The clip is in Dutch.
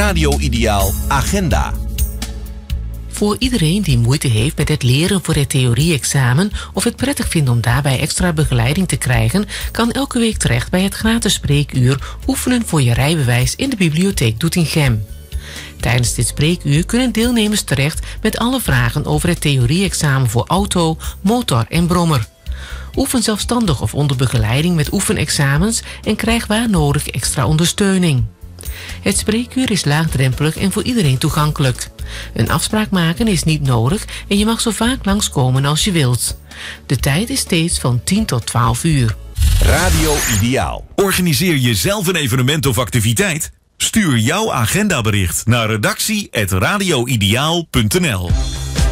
Radio Ideaal Agenda. Voor iedereen die moeite heeft met het leren voor het theorie-examen of het prettig vindt om daarbij extra begeleiding te krijgen, kan elke week terecht bij het gratis spreekuur Oefenen voor je rijbewijs in de bibliotheek Doetinchem. Tijdens dit spreekuur kunnen deelnemers terecht met alle vragen over het theorie-examen voor auto, motor en brommer. Oefen zelfstandig of onder begeleiding met oefenexamens en krijg waar nodig extra ondersteuning. Het spreekuur is laagdrempelig en voor iedereen toegankelijk. Een afspraak maken is niet nodig en je mag zo vaak langskomen als je wilt. De tijd is steeds van 10 tot 12 uur. Radio Ideaal. Organiseer je zelf een evenement of activiteit? Stuur jouw agendabericht naar redactie@radioideaal.nl.